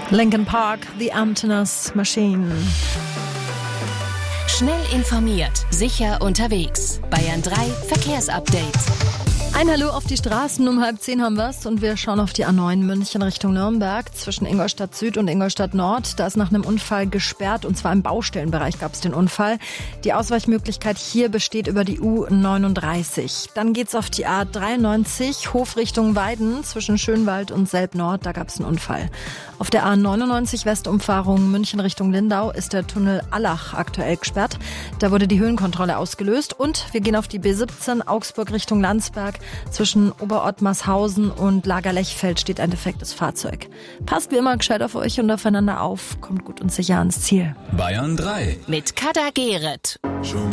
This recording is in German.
Linkin Park, The Emptiness Machine. Schnell informiert, sicher unterwegs. Bayern 3 Verkehrsupdate. Ein Hallo auf die Straßen, um 9:30 haben wir's und wir schauen auf die A9 München Richtung Nürnberg zwischen Ingolstadt Süd und Ingolstadt Nord. Da ist nach einem Unfall gesperrt und zwar im Baustellenbereich gab es den Unfall. Die Ausweichmöglichkeit hier besteht über die U39. Dann geht's auf die A93 Hof Richtung Weiden zwischen Schönwald und Selb-Nord. Da gab es einen Unfall. Auf der A99 Westumfahrung München Richtung Lindau ist der Tunnel Allach aktuell gesperrt. Da wurde die Höhenkontrolle ausgelöst und wir gehen auf die B17 Augsburg Richtung Landsberg. Zwischen Oberottmarshausen und Lagerlechfeld steht ein defektes Fahrzeug. Passt wie immer gescheit auf euch und aufeinander auf. Kommt gut und sicher ans Ziel. Bayern 3 mit Kader Gehret. Schon